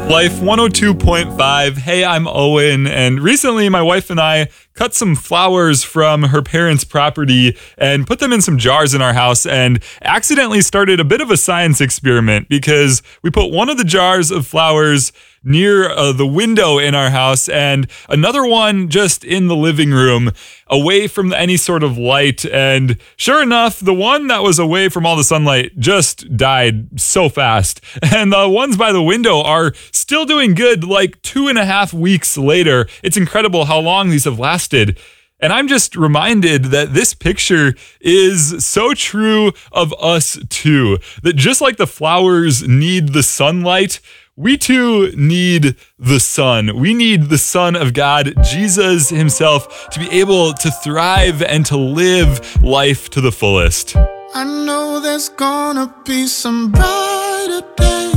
Life 102.5. Hey, I'm Owen, and recently my wife and I cut some flowers from her parents' property and put them in some jars in our house and accidentally started a bit of a science experiment because we put one of the jars of flowers near the window in our house and another one just in the living room away from any sort of light. And sure enough, the one that was away from all the sunlight just died so fast. And the ones by the window are still doing good like 2.5 weeks later. It's incredible how long these have lasted. And I'm just reminded that this picture is so true of us too. That just like the flowers need the sunlight, we too need the Son. We need the Son of God, Jesus himself, to be able to thrive and to live life to the fullest. I know there's gonna be some brighter days.